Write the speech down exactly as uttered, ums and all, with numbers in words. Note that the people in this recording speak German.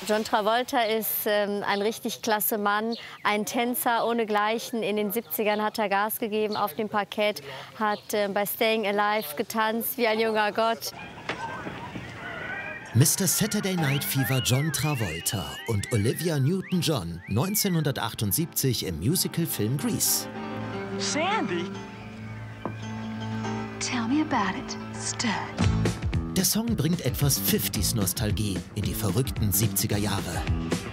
John Travolta ist ähm, ein richtig klasse Mann, ein Tänzer ohnegleichen. In den siebzigern hat er Gas gegeben auf dem Parkett, hat äh, bei Staying Alive getanzt wie ein junger Gott. Mister Saturday Night Fever John Travolta und Olivia Newton-John neunzehnhundertachtundsiebzig im Musicalfilm Grease. Sandy? Tell me about it, stud. Der Song bringt etwas fünfziger-Nostalgie in die verrückten siebziger Jahre.